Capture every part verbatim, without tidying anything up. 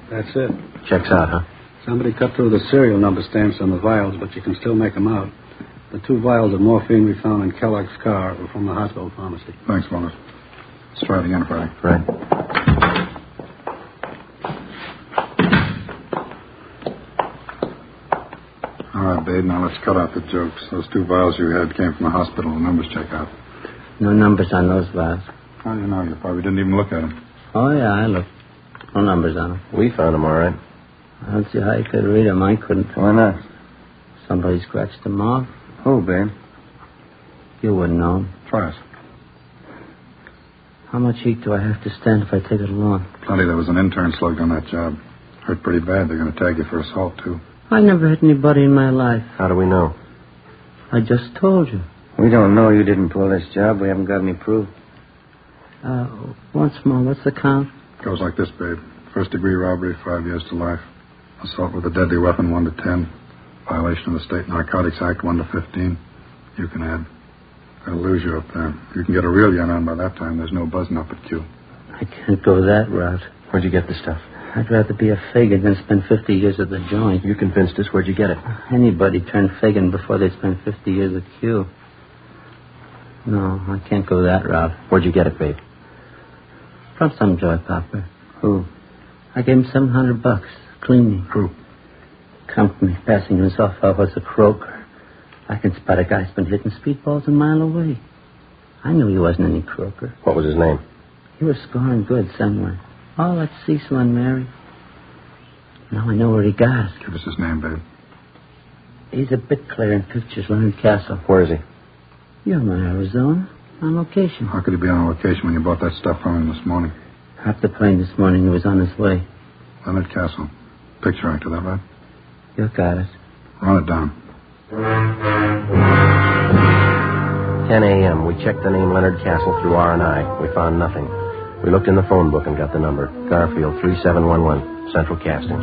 That's it. Checks out, huh? Somebody cut through the serial number stamps on the vials, but you can still make them out. The two vials of morphine we found in Kellogg's car were from the hospital pharmacy. Thanks, Wallace. Let's try it again, Friday. Right. All right, babe, now let's cut out the jokes. Those two vials you had came from the hospital. The numbers check out. No numbers on those vials. How do you know? You probably didn't even look at them. Oh, yeah, I looked. No numbers on them. We found them, all right. I don't see how you could read them. I couldn't. Why not? Somebody scratched them off. Who, babe? You wouldn't know. Try it. How much heat do I have to stand if I take it along? Plenty. There was an intern slugged on that job. Hurt pretty bad. They're going to tag you for assault, too. I never hit anybody in my life. How do we know? I just told you. We don't know you didn't pull this job. We haven't got any proof. Uh, once more, what's the count? Goes like this, babe. First degree robbery, five years to life. Assault with a deadly weapon, one to ten. Violation of the State Narcotics Act, one to fifteen. You can add. I'll lose you up there. You can get a real yen on by that time. There's no buzzing up at Q. I can't go that route. Where'd you get the stuff? I'd rather be a Fagin than spend fifty years at the joint. You convinced us. Where'd you get it? Anybody turned Fagin before they spend fifty years at Q. No, I can't go that route. Where'd you get it, babe? From some joy popper. Who? I gave him seven hundred bucks. Cleaning. Who? Company passing us off. I was a croaker. I can spot a guy's been hitting speedballs a mile away. I knew he wasn't any croaker. What was his name? He was scoring good somewhere. Oh, that's Cecil and Mary. Now I know where he got it. Give us his name, babe. He's a bit clear in pictures, Leonard Castle. Where is he? You're in Arizona. On location. How could he be on location when you bought that stuff from him this morning? Off the plane this morning. He was on his way. Leonard Castle. Picture actor, that right? You got it. Run it down. ten a.m. We checked the name Leonard Castle through R and I. We found nothing. We looked in the phone book and got the number. Garfield three seven one one. Central Casting.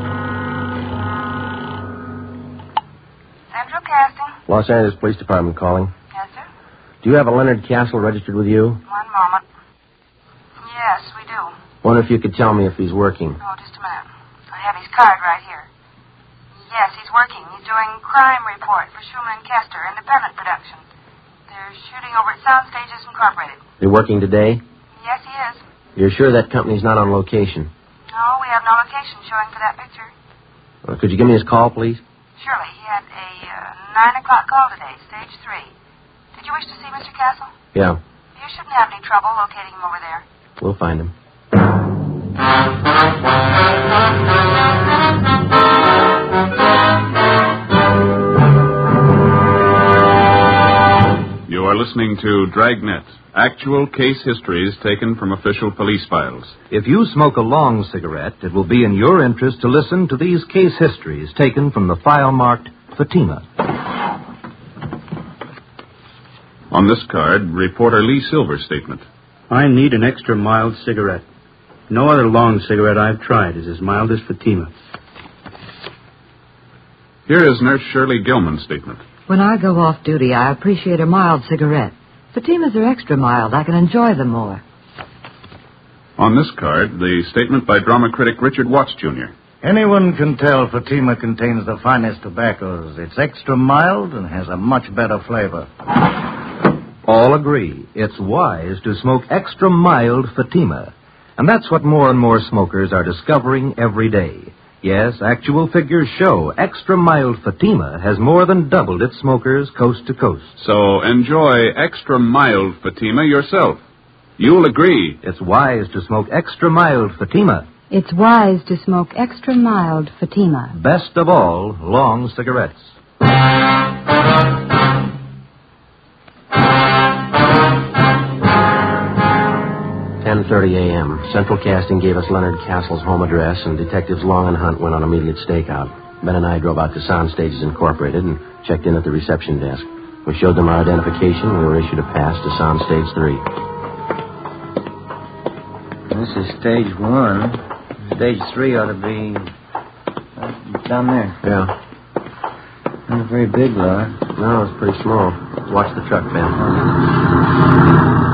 Central Casting. Los Angeles Police Department calling. Yes, sir. Do you have a Leonard Castle registered with you? One moment. Yes, we do. Wonder if you could tell me if he's working. Oh, just a minute. I have his card right here. Yes, he's working. He's doing crime report for Schumann and Kester, independent production. They're shooting over at Soundstages Incorporated. You're working today? Yes, he is. You're sure that company's not on location? No, we have no location showing for that picture. Well, could you give me his call, please? Surely. He had a uh, nine o'clock call today, stage three. Did you wish to see Mister Castle? Yeah. You shouldn't have any trouble locating him over there. We'll find him. You are listening to Dragnet, actual case histories taken from official police files. If you smoke a long cigarette, it will be in your interest to listen to these case histories taken from the file marked Fatima. On this card, reporter Lee Silver's statement. I need an extra mild cigarette. No other long cigarette I've tried is as mild as Fatima. Here is Nurse Shirley Gilman's statement. When I go off duty, I appreciate a mild cigarette. Fatimas are extra mild. I can enjoy them more. On this card, the statement by drama critic Richard Watts, Junior Anyone can tell Fatima contains the finest tobaccos. It's extra mild and has a much better flavor. All agree it's wise to smoke extra mild Fatima. And that's what more and more smokers are discovering every day. Yes, actual figures show extra mild Fatima has more than doubled its smokers coast to coast. So enjoy extra mild Fatima yourself. You'll agree. It's wise to smoke extra mild Fatima. It's wise to smoke extra mild Fatima. Best of all, long cigarettes. ten thirty a.m. Central Casting gave us Leonard Castle's home address, and Detectives Long and Hunt went on immediate stakeout. Ben and I drove out to Soundstages Incorporated and checked in at the reception desk. We showed them our identification, and we were issued a pass to Soundstage three. This is stage one. Stage three ought to be uh, down there. Yeah. Not a very big lot. No, it's pretty small. Watch the truck, Ben.